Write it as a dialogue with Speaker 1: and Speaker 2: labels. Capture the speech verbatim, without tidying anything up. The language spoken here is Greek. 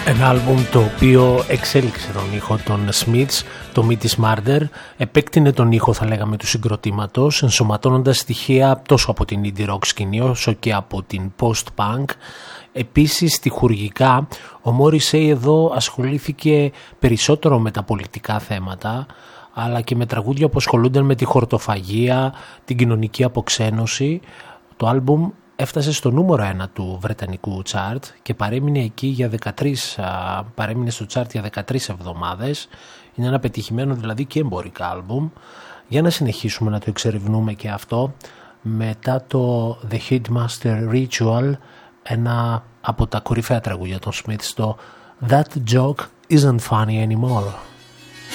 Speaker 1: Ένα άλμπουμ το οποίο εξέλιξε τον ήχο των Smiths, το Meat is Murder, επέκτηνε τον ήχο θα λέγαμε του συγκροτήματος, ενσωματώνοντας στοιχεία τόσο από την indie rock σκηνή όσο και από την post-punk. Επίσης στιχουργικά ο Morrissey εδώ ασχολήθηκε περισσότερο με τα πολιτικά θέματα, αλλά και με τραγούδια που ασχολούνταν με τη χορτοφαγία, την κοινωνική αποξένωση. Το άλμπουμ έφτασε στο νούμερο ένα του βρετανικού τσάρτ και παρέμεινε εκεί για δεκατρείς, παρέμεινε στο τσάρτ για δεκατρείς εβδομάδες. Είναι ένα πετυχημένο δηλαδή και εμπορικά άλμπουμ. Για να συνεχίσουμε να το εξερευνούμε και αυτό, μετά το The Headmaster Ritual, ένα από τα κορυφαία τραγούδια των Smiths, το That Joke Isn't Funny Anymore.